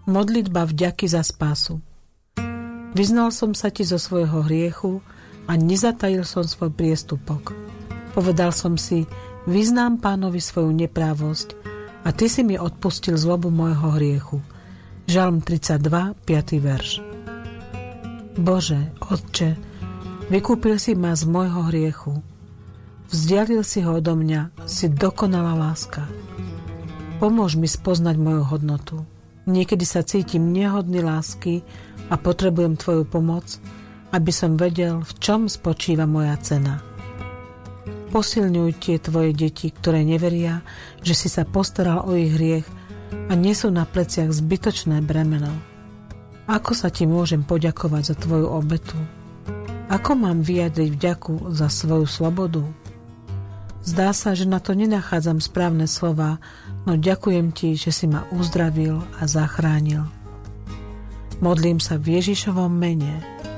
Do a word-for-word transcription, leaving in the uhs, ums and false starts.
Modlitba vďaky za spásu. Vyznal som sa ti zo svojho hriechu a nezatajil som svoj priestupok. Povedal som si, vyznám Pánovi svoju neprávosť a ty si mi odpustil zlobu môjho hriechu. Žalm tridsaťdva, piaty verš. Bože, Otče, vykúpil si ma z môjho hriechu. Vzdialil si ho odo mňa, si dokonalá láska. Pomôž mi spoznať moju hodnotu. Niekedy sa cítim nehodný lásky a potrebujem tvoju pomoc, aby som vedel, v čom spočíva moja cena. Posilňuj tie tvoje deti, ktoré neveria, že si sa postaral o ich hriech a nesú na pleciach zbytočné bremeno. Ako sa ti môžem poďakovať za tvoju obetu? Ako mám vyjadriť vďaku za svoju slobodu? Zdá sa, že na to nenachádzam správne slová, no ďakujem ti, že si ma uzdravil a zachránil. Modlím sa v Ježišovom mene.